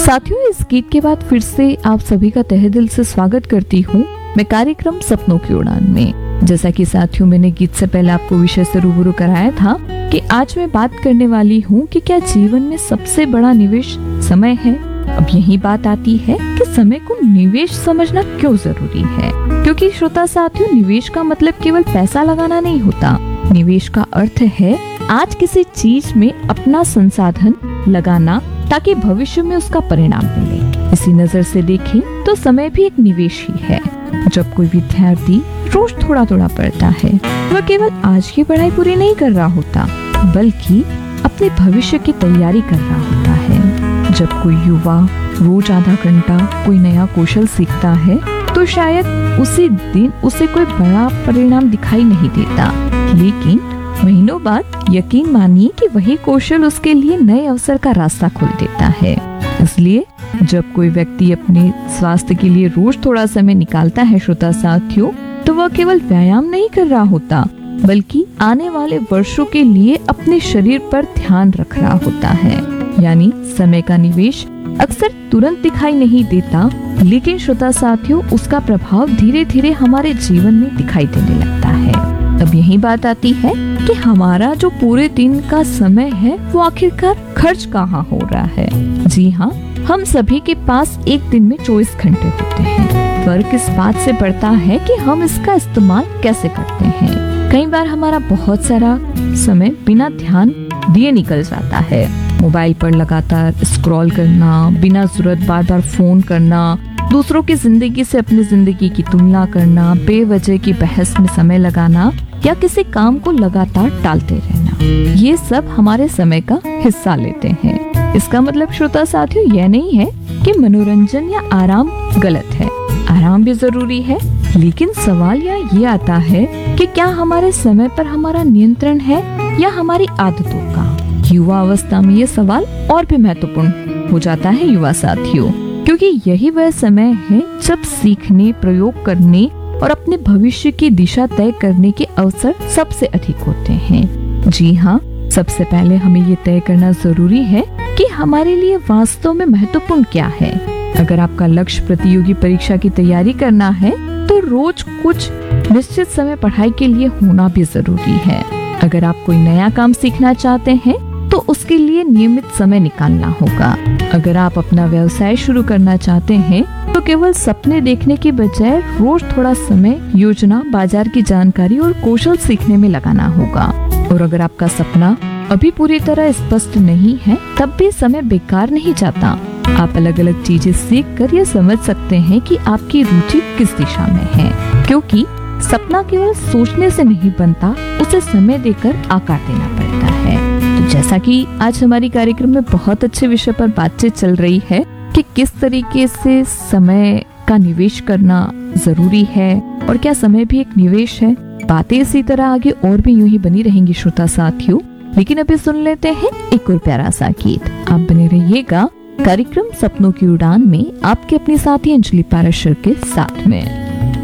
साथियों, इस गीत के बाद फिर से आप सभी का तहे दिल से स्वागत करती हूँ मैं कार्यक्रम सपनों की उड़ान में। जैसा कि साथियों, मैंने गीत से पहले आपको विषय से रूबरू कराया था कि आज मैं बात करने वाली हूँ कि क्या जीवन में सबसे बड़ा निवेश समय है। अब यही बात आती है कि समय को निवेश समझना क्यों जरूरी है, क्योंकि श्रोता साथियों, निवेश का मतलब केवल पैसा लगाना नहीं होता। निवेश का अर्थ है आज किसी चीज में अपना संसाधन लगाना ताकि भविष्य में उसका परिणाम मिले। इसी नजर से देखें तो समय भी एक निवेश ही है। जब कोई विद्यार्थी रोज थोड़ा थोड़ा पढ़ता है, वह केवल आज की पढ़ाई पूरी नहीं कर रहा होता, बल्कि अपने भविष्य की तैयारी कर रहा होता है। जब कोई युवा रोज आधा घंटा कोई नया कौशल सीखता है, तो शायद उसी दिन उसे कोई बड़ा परिणाम दिखाई नहीं देता, लेकिन महीनों बाद यकीन मानिए कि वही कौशल उसके लिए नए अवसर का रास्ता खोल देता है। इसलिए जब कोई व्यक्ति अपने स्वास्थ्य के लिए रोज थोड़ा समय निकालता है श्रोता साथियों, तो वह केवल व्यायाम नहीं कर रहा होता, बल्कि आने वाले वर्षों के लिए अपने शरीर पर ध्यान रख रहा होता है। यानी समय का निवेश अक्सर तुरंत दिखाई नहीं देता, लेकिन श्रोता साथियों, उसका प्रभाव धीरे धीरे हमारे जीवन में दिखाई देने लगता है। अब यही बात आती है कि हमारा जो पूरे दिन का समय है वो आखिरकार खर्च कहाँ हो रहा है। जी हाँ, हम सभी के पास एक दिन में 24 घंटे होते हैं। फर्क इस बात से पड़ता है कि हम इसका इस्तेमाल कैसे करते हैं। कई बार हमारा बहुत सारा समय बिना ध्यान दिए निकल जाता है। मोबाइल पर लगातार स्क्रॉल करना, बिना जरूरत बार बार फोन करना, दूसरों की जिंदगी से अपनी जिंदगी की तुलना करना, बेवजह की बहस में समय लगाना या किसी काम को लगातार टालते रहना, ये सब हमारे समय का हिस्सा लेते हैं। इसका मतलब श्रोता साथियों यह नहीं है कि मनोरंजन या आराम गलत है। आराम भी जरूरी है, लेकिन सवाल यहाँ ये आता है कि क्या हमारे समय पर हमारा नियंत्रण है या हमारी आदतों का। युवा अवस्था में ये सवाल और भी महत्वपूर्ण हो जाता है युवा साथियों, क्योंकि यही वह समय है जब सीखने, प्रयोग करने और अपने भविष्य की दिशा तय करने के अवसर सबसे अधिक होते हैं। जी हाँ, सबसे पहले हमें ये तय करना जरूरी है कि हमारे लिए वास्तव में महत्वपूर्ण क्या है। अगर आपका लक्ष्य प्रतियोगी परीक्षा की तैयारी करना है, तो रोज कुछ निश्चित समय पढ़ाई के लिए होना भी जरूरी है। अगर आप कोई नया काम सीखना चाहते हैं, तो उसके लिए नियमित समय निकालना होगा। अगर आप अपना व्यवसाय शुरू करना चाहते हैं, तो केवल सपने देखने के बजाय रोज थोड़ा समय योजना, बाजार की जानकारी और कौशल सीखने में लगाना होगा। और अगर आपका सपना अभी पूरी तरह स्पष्ट नहीं है, तब भी समय बेकार नहीं जाता। आप अलग अलग चीजें सीख कर ये समझ सकते हैं कि आपकी रुचि किस दिशा में है, क्योंकि सपना केवल सोचने से नहीं बनता, उसे समय देकर आकार देना पड़ता है। तो जैसा कि आज हमारी कार्यक्रम में बहुत अच्छे विषय पर बातचीत चल रही है कि किस तरीके से समय का निवेश करना जरूरी है और क्या समय भी एक निवेश है, बातें इसी तरह आगे और भी यूं ही बनी रहेंगी श्रोता साथियों। लेकिन अभी सुन लेते हैं एक और प्यारा सा गीत। आप बने रहिएगा कार्यक्रम सपनों की उड़ान में आपके अपने साथी अंजलि पाराशर के साथ में।